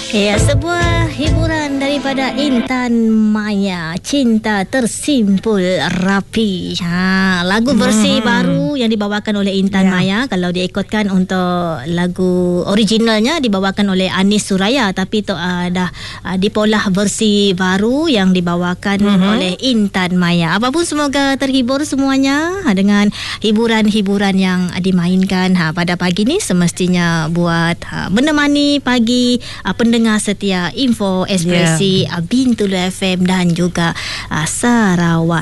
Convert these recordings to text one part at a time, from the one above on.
Ya, sebuah hiburan daripada Intan Maya, Cinta Tersimpul Rapi. Lagu versi baru yang dibawakan oleh Intan Maya. Kalau diikutkan untuk lagu originalnya dibawakan oleh Anis Suraya, tapi dah dipolah versi baru yang dibawakan oleh Intan Maya. Apapun, semoga terhibur semuanya dengan hiburan-hiburan yang dimainkan pada pagi ni, semestinya buat menemani pagi pendengar setia Info Ekspresi Bintulu FM dan juga Sarawak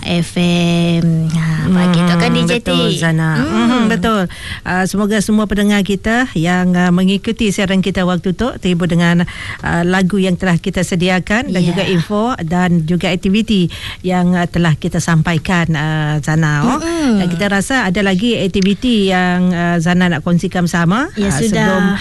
FM. Pagi tu kan DJ T. Betul, Zana. Betul. Semoga semua pendengar kita yang mengikuti siaran kita waktu tu terhibur dengan lagu yang telah kita sediakan dan juga info dan juga aktiviti yang telah kita sampaikan, Zana. Dan kita rasa ada lagi aktiviti yang Zana nak kongsikan bersama. Ya, sudah.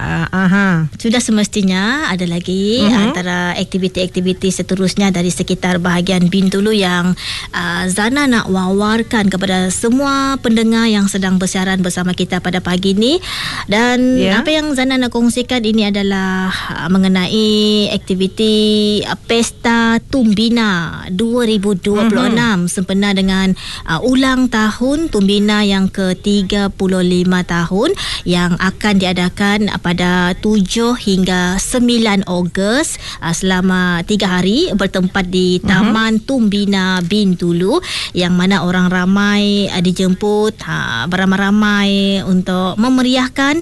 Sudah semestinya ada lagi antara aktiviti-aktiviti seterusnya dari sekitar bahagian Bintulu yang Zana nak wawarkan kepada semua pendengar yang sedang bersiaran bersama kita pada pagi ini. Dan apa yang Zana nak kongsikan ini adalah mengenai aktiviti Pesta Tumbina 2026 sempena dengan ulang tahun Tumbina yang ke-35 tahun yang akan diadakan pada 7 hingga 9 Ogos selama 3 hari bertempat di Taman Tumbina Bintulu, yang mana orang ramai dijemput beramai-ramai untuk memeriahkan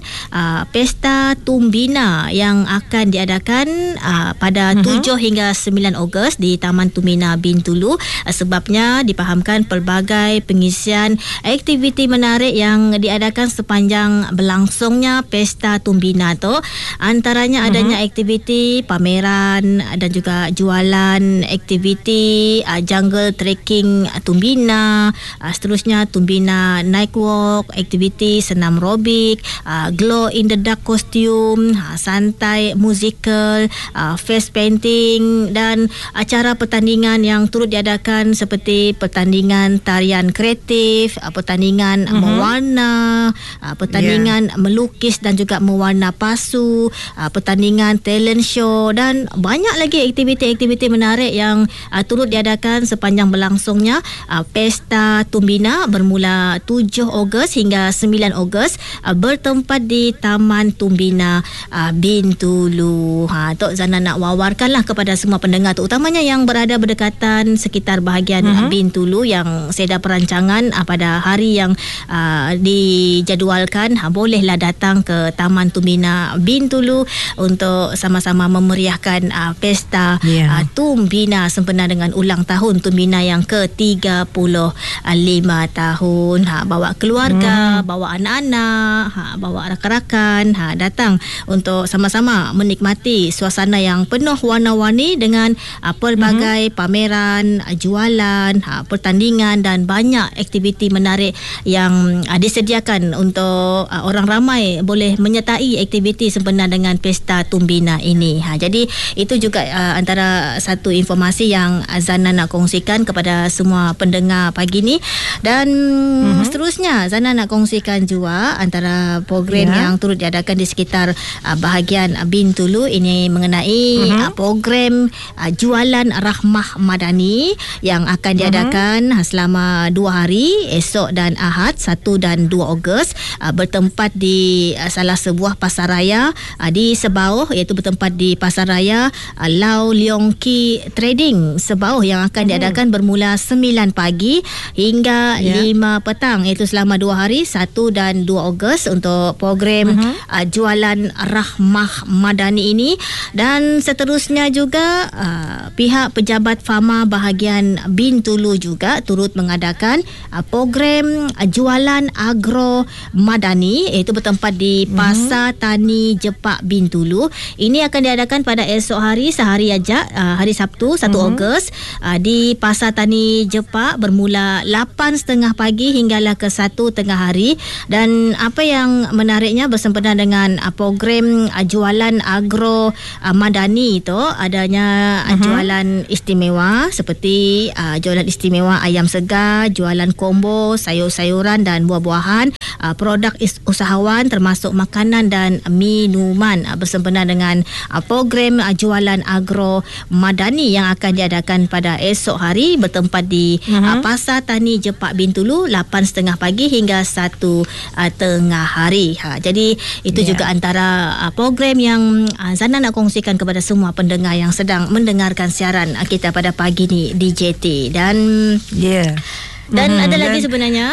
Pesta Tumbina yang akan diadakan pada 7 hingga 9 Ogos di Taman Tumbina Bintulu. Sebabnya dipahamkan pelbagai pengisian aktiviti menarik yang diadakan sepanjang berlangsungnya Pesta Tumbina tu. Antaranya adanya aktiviti pameran dan juga jualan aktiviti jungle trekking Tumbina, seterusnya Tumbina night walk, aktiviti senam robik, glow in the dark costume, santai musical, face painting dan acara pertandingan yang turut diadakan seperti pertandingan tarian kreatif, pertandingan mewarna, pertandingan melukis dan juga mewarna pasu, pertandingan talent show dan banyak lagi aktiviti-aktiviti menarik yang turut diadakan sepanjang berlangsungnya Pesta Tumbina bermula 7 Ogos hingga 9 Ogos bertempat di Taman Tumbina Bintulu. Tok Zana nak wawarkanlah kepada semua pendengar, terutamanya yang berada berdekatan sekitar bahagian Bintulu yang seda perancangan pada hari yang dijadualkan, bolehlah datang ke Taman Tumbina Bintulu untuk sama-sama memeriahkan Pesta Tumbina sempena dengan ulang tahun Tumbina yang ke-35 tahun. Bawa keluarga, bawa anak-anak, bawa rakan-rakan, datang untuk sama-sama menikmati suasana yang penuh warna-warni dengan pelbagai pameran, jualan, pertandingan dan banyak aktiviti menarik yang disediakan untuk orang ramai boleh menyertai aktiviti sempena dengan Pesta Tumbina ini. Jadi itu juga antara satu informasi yang Zana nak kongsikan kepada semua pendengar pagi ni. Dan seterusnya Zana nak kongsikan juga antara program yang turut diadakan di sekitar bahagian Bintulu ini mengenai program Jualan Rahmah Madani yang akan diadakan selama 2 hari, esok dan Ahad 1 dan 2 Ogos bertempat di salah sebuah pasaraya di Sebauh, iaitu bertempat di Pasaraya Lau Leong Ki Trading Sebauh yang akan diadakan bermula 9 pagi hingga 5 petang, iaitu selama 2 hari 1 dan 2 Ogos untuk program Jualan Rahmah Madani ini. Dan seterusnya juga pihak pejabat Fama bahagian Bintulu juga turut mengadakan program Jualan Agro Madani, iaitu bertempat di Pasar Tani Jepak Bintulu. Ini akan diadakan pada esok hari, sehari aja, hari Sabtu 1 Ogos di Pasar Tani Jepak bermula 8.30 pagi hinggalah ke 1 tengah hari. Dan apa yang menariknya bersempena dengan program Jualan Agro Madani itu adanya jualan istimewa seperti jualan istimewa ayam segar, jualan combo sayur-sayuran dan buah-buahan, produk usahawan termasuk makanan dan minuman bersempena dengan dengan program jualan agro madani yang akan diadakan pada esok hari bertempat di Pasar Tani Jepak Bintulu 8.30 pagi hingga 1 tengah hari. Jadi itu juga antara program yang Zana nak kongsikan kepada semua pendengar yang sedang mendengarkan siaran kita pada pagi ni di JT. Dan ada lagi sebenarnya.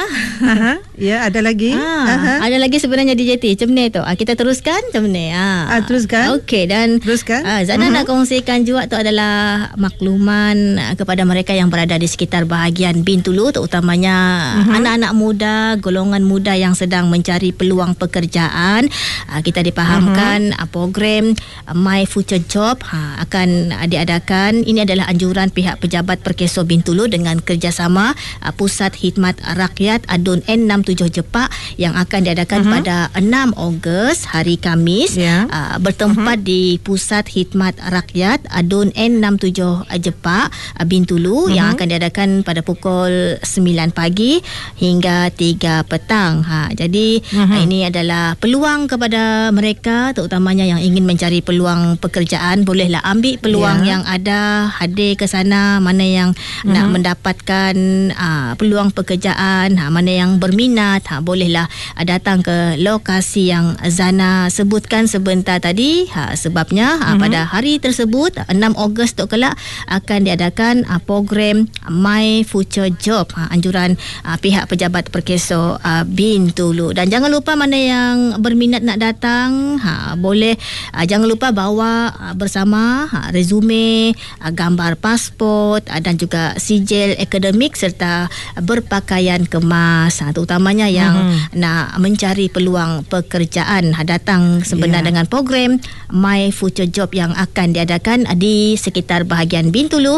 Ada lagi. Ada lagi sebenarnya di JT. Macam ni tu. Kita teruskan macam ni. Teruskan. Okey, dan teruskan. Zana nak kongsikan juga tu adalah makluman kepada mereka yang berada di sekitar bahagian Bintulu, terutamanya anak-anak muda, golongan muda yang sedang mencari peluang pekerjaan. Kita dipahamkan program My Future Job akan diadakan. Ini adalah anjuran pihak pejabat Perkeso Bintulu dengan kerjasama Pusat Khidmat Rakyat Adun N67 Jepak yang akan diadakan pada 6 Ogos hari Khamis bertempat di Pusat Khidmat Rakyat Adun N67 Jepak Bintulu yang akan diadakan pada pukul 9 pagi hingga 3 petang. Jadi ini adalah peluang kepada mereka terutamanya yang ingin mencari peluang pekerjaan. Bolehlah ambil peluang yang ada, hadir ke sana. Mana yang nak mendapatkan peluang pekerjaan, mana yang berminat, bolehlah datang ke lokasi yang Zana sebutkan sebentar tadi. Sebabnya pada hari tersebut 6 Ogos tu kelak akan diadakan program My Future Job, anjuran pihak pejabat Perkeso Bintulu. Dan jangan lupa mana yang berminat nak datang, boleh jangan lupa bawa bersama resume, gambar pasport dan juga sijil akademik serta berpakaian kemas, terutamanya yang nak mencari peluang pekerjaan. Datang sebenar dengan program My Future Job yang akan diadakan di sekitar bahagian Bintulu,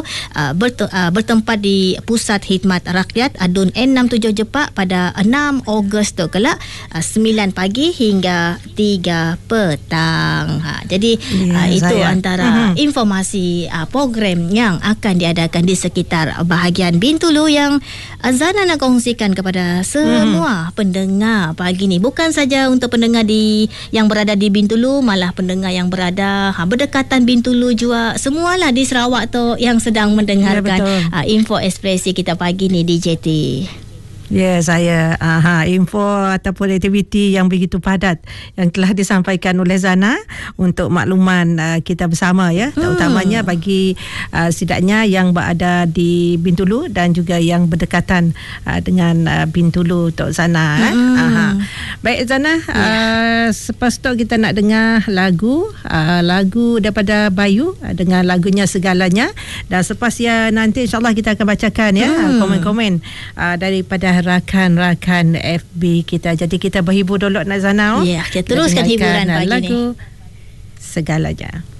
bertempat di Pusat Khidmat Rakyat Adun N67 Jepak pada 6 Ogos tu kelak 9 pagi hingga 3 petang. Jadi itu antara informasi program yang akan diadakan di sekitar bahagian Bintulu yang Zana nak kongsikan kepada semua pendengar pagi ni. Bukan saja untuk pendengar yang berada di Bintulu, malah pendengar yang berada berdekatan Bintulu juga. Semualah di Sarawak tu yang sedang mendengarkan info ekspresi kita pagi ni di JT. Saya info ataupun aktiviti yang begitu padat yang telah disampaikan oleh Zana untuk makluman kita bersama terutamanya bagi setidaknya yang berada di Bintulu dan juga yang berdekatan dengan Bintulu Tok Zana. Baik Zana, selepas tu kita nak dengar lagu daripada Bayu dengan lagunya Segalanya, dan selepas nanti insyaAllah kita akan bacakan komen-komen daripada rakan-rakan FB kita. Jadi kita berhibur dulu nak Zana. Kita teruskan hiburan pagi lagu ni. Segalanya.